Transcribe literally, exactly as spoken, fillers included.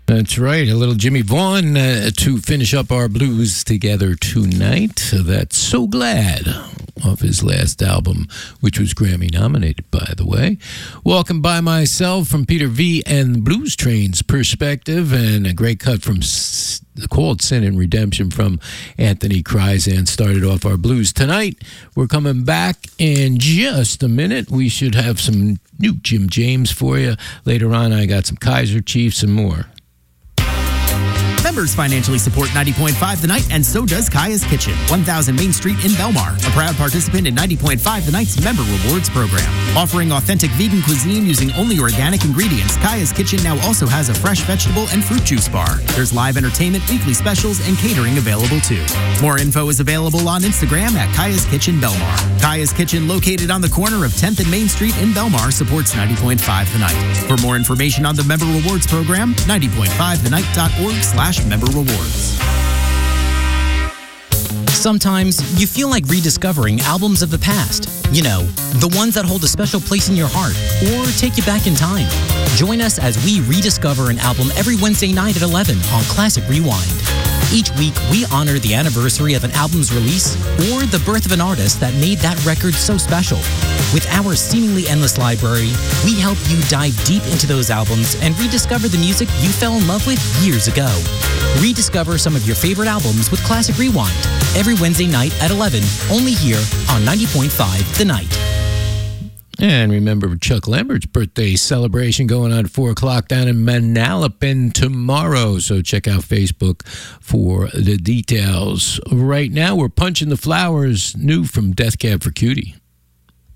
That's right. A little Jimmy Vaughn uh, to finish up our blues together tonight. That's So Glad off his last album, which was Grammy nominated, by the way. Welcome by myself from Peter V and the Blues Train's perspective, and a great cut from S- called Sin and Redemption from Anthony Kryzan started off our blues. Tonight, we're coming back in just a minute. We should have some new Jim James for you. Later on, I got some Kaiser Chiefs and more. Members financially support ninety point five The Night, and so does Kaya's Kitchen, one thousand Main Street in Belmar, a proud participant in ninety point five The Night's Member Rewards program. Offering authentic vegan cuisine using only organic ingredients, Kaya's Kitchen now also has a fresh vegetable and fruit juice bar. There's live entertainment, weekly specials, and catering available too. More info is available on Instagram at Kaya's Kitchen Belmar. Kaya's Kitchen, located on the corner of tenth and Main Street in Belmar, supports ninety point five The Night. For more information on the Member Rewards program, ninety point five the night dot org slash member rewards. Sometimes you feel like rediscovering albums of the past. You know, the ones that hold a special place in your heart or take you back in time. Join us as we rediscover an album every Wednesday night at eleven on Classic Rewind. Each week, we honor the anniversary of an album's release or the birth of an artist that made that record so special. With our seemingly endless library, we help you dive deep into those albums and rediscover the music you fell in love with years ago. Rediscover some of your favorite albums with Classic Rewind every Wednesday night at eleven, only here on ninety point five The Night. And remember Chuck Lambert's birthday celebration going on at four o'clock down in Manalapan tomorrow. So check out Facebook for the details. Right now, we're punching the flowers, new from Death Cab for Cutie.